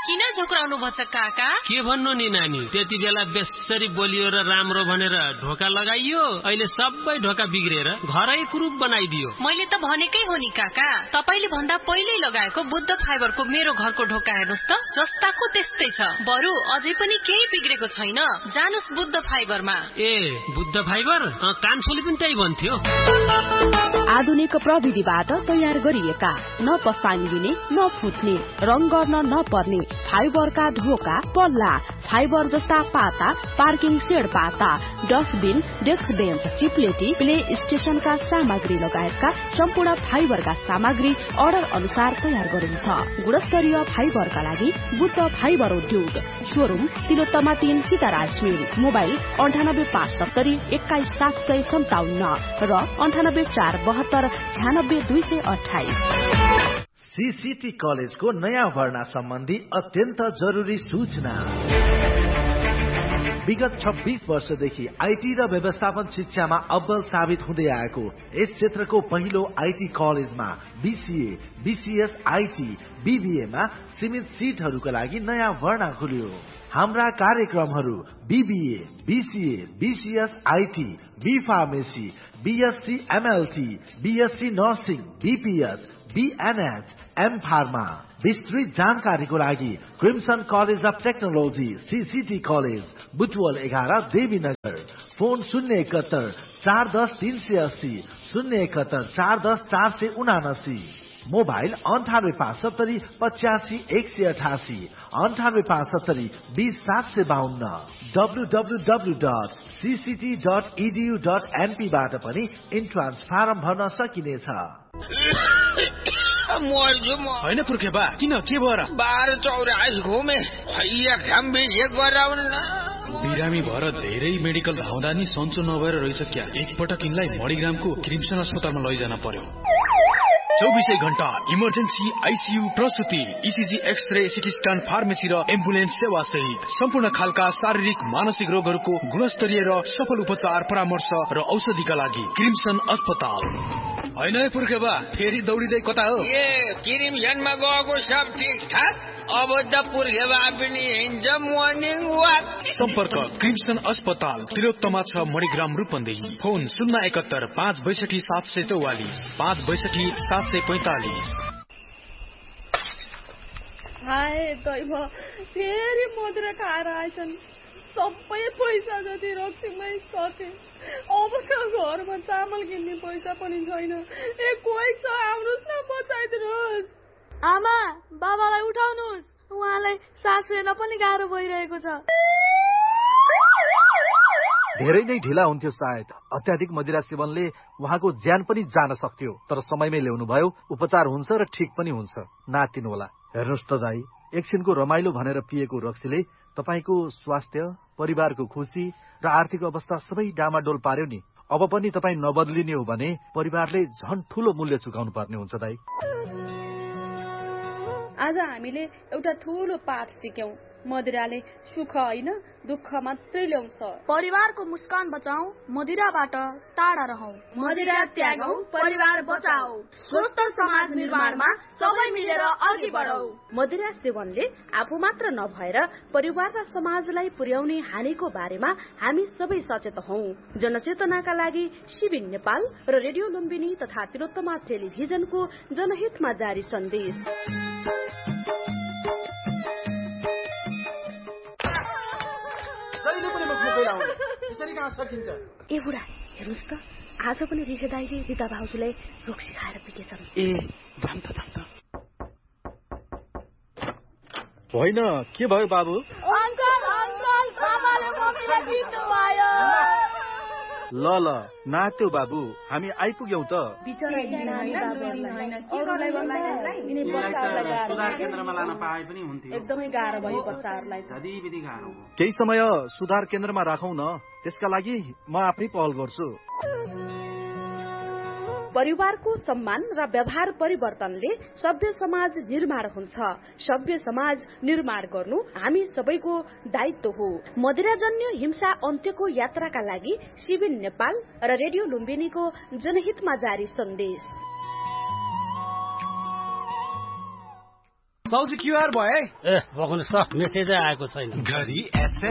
किन झुक्राउनु भन्छ काका? के भन्नु नि नानी, त्यति बेला बेसरी बोलियो र राम्रो भनेर ढोका लगाइयो, अहिले सबै ढोका बिग्रेर घरै कुरूप बनाइदियो। मैले त भनेकै हो नि काका, तपाईले भन्दा पहिले लगाएको बुद्ध फाइबरको मेरो घरको ढोका हेर्नुस् त, जस्ताको त्यस्तै छ। बरु अझै पनि केही बिग्रेको छैन। जानुस् बुद्ध फाइबरमा। ए बुद्ध फाइबर? कान्छोले पनि त्यही भन्थ्यो। आधुनिक प्रविधिबाट तयार गरिएका, न पसानी दिने न फुट्ने, रङ गर्न नपर्ने फाइबरका ढोका, पल्ला, फाइबर जस्ता पाता, पार्किङ सेड पाता, डस्टबिन, डेस्क बेन्च, चिप्लेटी, प्ले स्टेशनका सामग्री लगायतका सम्पूर्ण फाइबरका सामग्री अर्डर अनुसार तयार गरिन्छ। गुणस्तरीय फाइबरका लागि बुद्ध फाइबर उद्योग, शोरूम तिलोत्तमा 3 सीताराज मिल, मोबाइल 9857 21757 र 9847729228। सीसीटी कलेजको नयाँ भर्ना सम्बन्धी अत्यन्त जरुरी सूचना। विगत 26 वर्षदेखि आईटी र व्यवस्थापन शिक्षामा अव्वल साबित हुँदै आएको यस क्षेत्रको पहिलो आईटी कलेजमा बीसीए, बीसीएस, आईटी, बीबीएमा सीमित सीटहरूका लागि नयाँ भर्ना खुल्यो। हाम्रा कार्यक्रमहरू BBA, BCA, BCS, IT, be pharmacy, BSc MLT, BSc nursing, BPS, बीएनएच, am pharma. विस्तृत जानकारीको लागि crimson college of technology CCT college, Butwal 11, Devinagar. Phone 071 410 380, 071 410 479। Mobile 9875 85 188, 9875 20 752। www.cct.edu.np बाट पनि इन्ट्रान्स फारम भर्न सकिनेछ। होइन पुर्खे बा, किन के भएर? 12-24 घुमे, खैया खाम्बे एक गराउन। बिरामी भएर धेरै मेडिकल धाउँदा नि सन्चो नभएर रहेछ क्या। एकपटक यिनलाई मणिग्रामको क्रिम्सन अस्पतालमा लैजान पर्यो। 24 घण्टा emergency, ICU, प्रसुति, ECG, x-ray, CT scan, pharmacy र एम्बुलेन्स सेवा सहित सम्पूर्ण खालका शारीरिक मानसिक रोगहरूको गुणस्तरीय र सफल उपचार, परामर्श र औषधिका लागि क्रिम्सन अस्पताल। होइन पुर्खे बा, फेरि दौडिँदै कता हो? क्रिम्सनमा गएको सब ठिक ठाक, अब त पुर्खे बा पनि हिँड्छ मर्निङ वाक। सम्पर्क क्रिम्सन अस्पताल, तिलोत्तमा 6, मणिग्राम, रूपन्देही। फोन 071 562 744, 562 745। हाय दैव, फेरि मदिरा खाएर आएछन्। सबै पैसा जति रक्सीमै सके। अब त घरमा चामल किन्ने पैसा पनि छैन। कोही छ, आउनुहोस् न, बचाइदिनुहोस्। आमा, बाबालाई उठाउनुहोस्, उहाँलाई सास फेर्न पनि गाह्रो भइरहेको छ। धेरै नै ढिला हुन्थ्यो सायद। अत्याधिक मदिरा सेवनले उहाँको ज्यान पनि जान सक्थ्यो, तर समयमै ल्याउनु भयो, उपचार हुन्छ र ठिक पनि हुन्छ। नातिनु होला। हेर्नुहोस् त दाई, एकछिनको रमाइलो भनेर पिएको रक्सीले तपाईको स्वास्थ्य, परिवारको खुसी र आर्थिक अवस्था सबै डामाडोल पार्यो नि। अब पनि तपाई नबदलिने हो भने परिवारले झन् ठूलो मूल्य चुकाउनु पर्ने हुन्छ दाई। आज हामीले एउटा ठूलो पाठ सिक्यौं। मदिराले सुख होइन, दुःख मात्रै ल्याउँछ। परिवारको मुस्कान बचाऊ, मदिराबाट टाढा रहौ। मदिरा त्यागौ, परिवार बचाऊ। स्वस्थ समाज निर्माणमा सबै मिलेर अघि बढौ। मदिरा सेवनले आफू मात्र नभएर परिवार र समाजलाई पुर्याउने हानिको बारेमा हामी सबै सचेत हौ। जनचेतनाका लागि शिविर नेपाल र रेडियो लुम्बिनी तथा तिलोत्तमा टेलिभिजनको जनहितमा जारी सन्देश। ए बुढा, हेर्नुहोस् त, आज पनि रिखे दाइले रिता भाउजूलाई रक्सी खाएर पिटेछन्। ए जान त होइन, के भयो बाबु? अंकल, बाबाले मम्मीलाई पिट्नु भयो। ल नाच्यौ बाबु, हामी आइपुग्यौं त। एकदमै गाह्रो भयो बच्चाहरूलाई। केही समय सुधार केन्द्रमा राखौं न, त्यसका लागि म आफै पहल गर्छु। परिवारको सम्मान र व्यवहार परिवर्तनले सभ्य समाज निर्माण हुन्छ। सभ्य समाज निर्माण गर्नु हामी सबैको दायित्व हो। मदिराजन्य हिंसा अन्त्यको यात्राका लागि शिविर नेपाल र रेडियो लुम्बिनीको जनहितमा जारी सन्देश। साउजी क्युआर भयो है ए बग्नु मेसेजै आएको छैन घरि